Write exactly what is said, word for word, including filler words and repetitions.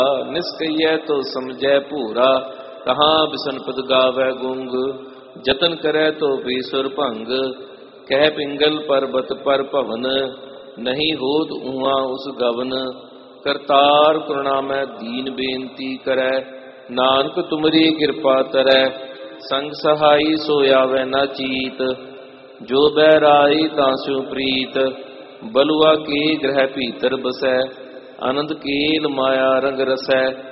ਨਿਸਕਈਐ ਤੋ ਸਮਝੈ ਭੂਰਾ, ਕਹਾਂ ਬਿਸਨ ਪਦ ਗਾਵੈ ਗੁੰਗ। ਜਤਨ ਕਰੈ ਤੋ ਵੀ ਸੁਰ ਭੰਗ, ਕਹਿ ਪਿੰਗਲ ਪਰਬਤ ਪਰ ਭਵਨ। ਨਹੀਂ ਹੋਤ ਊਆ ਉਸ ਗਵਨ, ਕਰਤਾਰ ਕਰੁਣਾਮੈ ਦੀਨ ਬੇਨਤੀ ਕਰੈ। ਨਾਨਕ ਤੁਮਰੀ ਕਿਰਪਾ ਤਰੈ, ਸੰਗ ਸਹਾਈ ਸੋ ਆਵੈ ਨਾ ਚੀਤ। ਜੋ ਬਹਿਰਾਈ ਤਾਂ ਸਿਉ ਪ੍ਰੀਤ, ਬਲੁਆ ਕੇ ਗ੍ਰਹਿ ਭੀਤਰ ਬਸੈ। ਆਨੰਦ ਕੇਲ ਮਾਇਆ ਰੰਗ ਰਸੈ,